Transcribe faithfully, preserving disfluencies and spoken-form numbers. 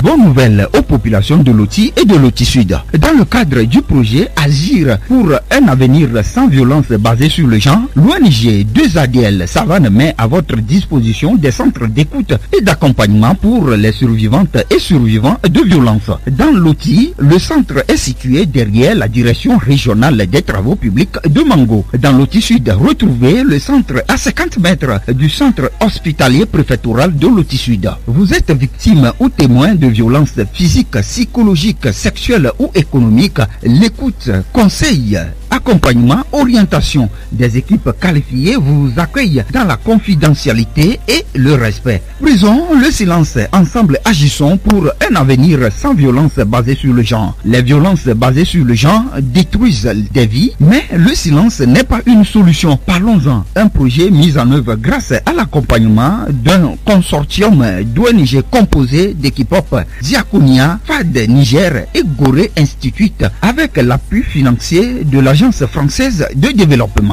bonne nouvelle aux populations de Loti et de Loti Sud. Dans le cadre du projet Agir pour un avenir sans violence basé sur le genre, l'O N G deux A D L Savane met à votre disposition des centres d'écoute et d'accompagnement pour les survivantes et survivants de violences. Dans Loti, le centre est situé derrière la direction régionale des travaux publics de Mango. Dans Loti Sud, retrouvez le centre à cinquante mètres du centre hospitalier préfectoral de Loti Sud. Vous êtes victime ou témoin de violences physiques, psychologiques, sexuelles ou économiques. L'écoute, conseil, accompagnement, orientation des équipes qualifiées vous accueillent dans la confidentialité et le respect. Brisons le silence. Ensemble, agissons pour un avenir sans violence basée sur le genre. Les violences basées sur le genre détruisent des vies, mais le silence n'est pas une solution. Parlons-en. Un projet mis en œuvre grâce à l'accompagnement d'un consortium d'O N G composé d'équipes hop, Diaconia, F A D Niger et Gorée Institute avec l'appui financier de l'Agence française de développement.